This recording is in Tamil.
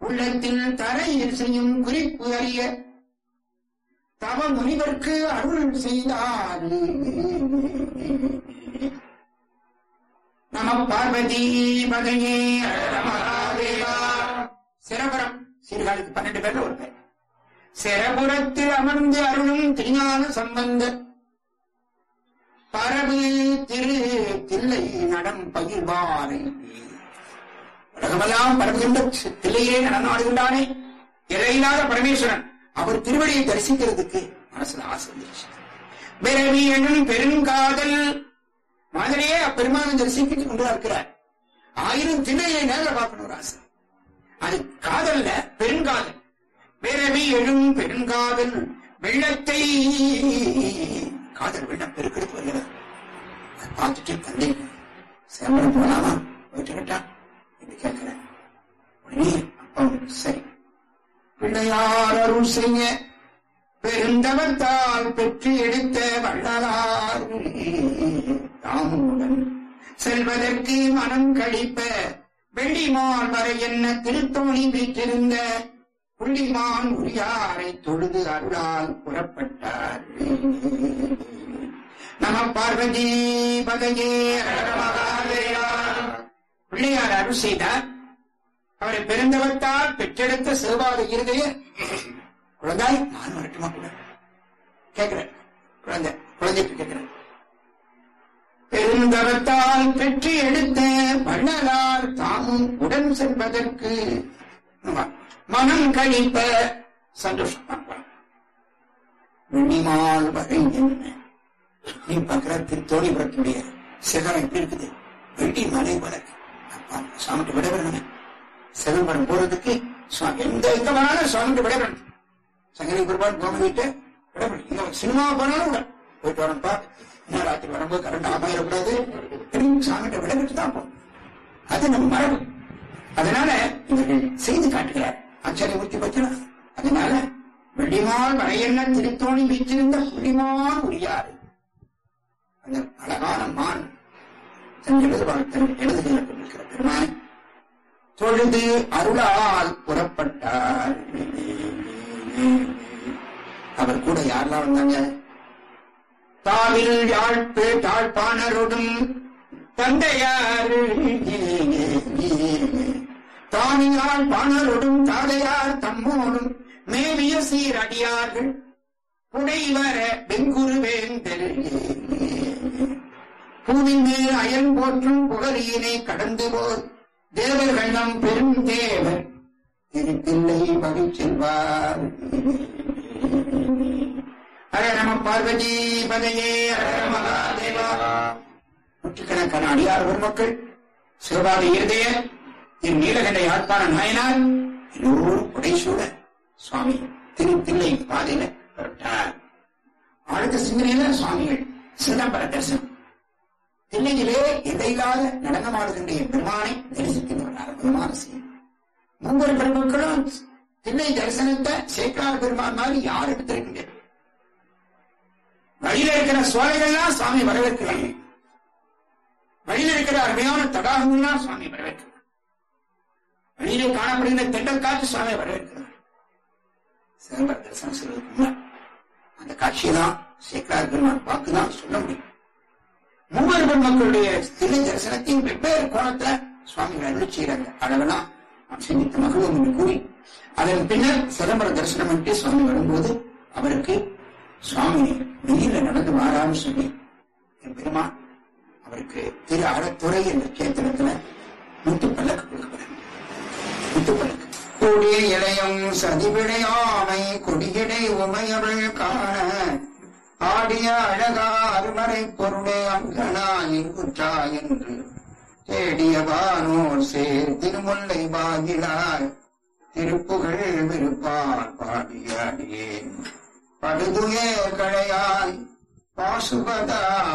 உள்ளத்தில் தரையில் செய்யும் குறிப்பு அறிய தவ முனிவர்க்கு அருள் செய்தார். நம பார்வதி பதையே சிரபுரம் சீர்காழிக்கு 12 பேர்ல ஒரு பேர். சிரபுரத்தில் அமர்ந்து அருளும் திருஞான சம்பந்தர் பரவு திரு தில்லை நடம் பகிர்வாரை. உலகமெல்லாம் பரவுகின்ற தில்லையே நடனாடுகின்றானே இறையில்லாத பரமேஸ்வரன், அவர் திருவடியை தரிசிக்கிறதுக்கு மனசுல ஆசை வந்துருச்சு. பிறவி எனும் பெருங்காதல் மாதிரியே அப்பெருமானை தரிசிக்கிட்டு கொண்டு இருக்கிறார். 1000 தில்லையை நேரில் பார்க்கணும் ஒரு ஆசை. அது காதல்ல, பெருங்காதல். பிறவி எழும் பெருங்காதல் வெள்ளத்தை காதல் வெள்ளம் பெருக்கெடுத்து வருகிறது. அதை பார்த்துட்டு தந்தை சேமரம் போலாமா போயிட்டு கேட்டான் என்று கேட்கிறேன். உடனே அப்பா சரி பிள்ளையார் அருள் செய்ய பெருந்தவத்தால் பெற்று எடுத்த வள்ளலார் தாமுடன் செல்வதற்கு மனம் கழிப்ப வெள்ளிமான் வரை என்ன திருத்தோணி வீற்றிருந்த புள்ளிமான் உரியாரை தொழுது அருளால் புறப்பட்டார். நம பார்வதி பதையே. பிள்ளையார் அருள் செய்தார். அவரை பெருந்தவத்தால் பெற்றெடுத்த சிறுபாத இருதய குழந்தாய் நான் வரட்டுமா கூட கேட்கிறேன். குழந்தைக்கு கேட்கிறேன். பெருந்தவத்தால் பெற்று எடுத்த வள்ளலார் தாமும் உடன் செல்வதற்கு மனம் கழிப்ப சந்தோஷம். வெண்ணிமால் வகை என்ன நீ பார்க்கிற திருத்தோணிபுரத்துடைய சிகரம் எப்படி இருக்குது? வெள்ளி மலை வழக்கு சுவாமிக்கு விடைபெறணும். சிதம்பரம் போறதுக்கு எந்த வேணாலும் சுவாமிக்கு விடைபெறணும். சங்கரி குருபான் கோமதிட்டு விடைபெறணும். இங்க சினிமா போனாலும் கூட போயிட்டு வரப்பா, இன்னும் ராத்திரி வரும்போது கரண்ட் ஆஃப் ஆயிடக்கூடாது. சாமிகிட்ட விடைபெற்று தான் போகும். அது நம்ம மரபு. அதனால இவர்கள் செய்து காட்டுகிறார். ஆச்சாரியமூர்த்தி பற்றினார். அதனால வெள்ளிமால் வரையென்ன திருத்தோணி வீற்றிருந்த புள்ளிமான் உரியாறு அந்த அழகான மான் தன் எழுதுகிற பெருமானை தொழுது அருளால் புறப்பட்டார். அவர் கூட யாரெல்லாம் வந்தாங்க? தாவில் யாழ்ப்பு தாழ்பாணரோடும் தந்தையார் தானியால் பாணரோடும் தாதையார் தம்மோடும் மேவிய சீர் அடியார்கள் புடைவர வெங்குரு வேந்தர் பூவின் மேல் அயன் போற்றும் புகழியினை கடந்து போர் தேவர்கள் நம் பெரும் தேவர் திருத்தில்லை வகை செல்வார். ஹரே நம பார்வதி பதையே. மகாதேவா. நூற்றுக்கணக்கான அடியார் பெருமக்கள் சிவபாத இருதய என் நீலகண்ட யாழ்ப்பாண நாயனார் எல்லோரும் புடைசூட சுவாமி திருத்தில்லை பாதையில புறப்பட்டார். ஆழ்ந்த சிந்தனையில சுவாமிகள் சிதம்பர தரிசனம். தில்லையிலே எதையில்லாத நடனமாடுகின்ற பெருமானை தரிசிக்கின்றனர். பெருமான செய்யும் மூவர் பெருமக்களும் தில்லை தரிசனத்தை சேக்கரார் பெருமான் மாதிரி யார் எடுத்திருக்கின்றனர்? வழியில இருக்கிற சோலைகள்லாம் சுவாமி வரவேற்கிறார்கள். வழியில இருக்கிற அருமையான தடாகங்கள்லாம் சுவாமி வரவேற்கிறார். வழியிலே காணப்படுகின்ற தெண்டல் காற்று சுவாமி வரவேற்கிறார். சிதம்பர தரிசனம் சொல்வதற்கு அந்த காட்சியெல்லாம் சேக்கரார் பெருமான் வாக்குதான் சொல்ல முடியும். மூவர் பெருமக்களுடைய தில்லை தரிசனத்தின் வெவ்வேறு கோணத்துல சுவாமிகள் அருள் செய்கிறாங்க. அளவெல்லாம் நாம் சிந்தித்த மகளும் என்று கூறி அதன் பின்னர் சிதம்பர தரிசனம் என்று சுவாமி வரும்போது அவருக்கு சுவாமி வெளியில நடந்து வாரான்னு சொல்லி என் பெருமான் அவருக்கு திரு அறத்துறை என்ற கேத்திரத்துல 100 பல்லக்கு கொடுக்கப்படும். 100 பல்லக்கு கூடிய இளையம் சதிவிடையாமை கொடியடை உமையவள் காண ஆடிய அழகா அருமறை பொருளே அங்கனா எங்குற்றா என்று தேடிய வானோர் சேர் திருமுல்லை வாகிலார் திருப்புகழ் விருப்பால் பாடிய அடியேன் படுதுயே கழையாய் பாசுபதா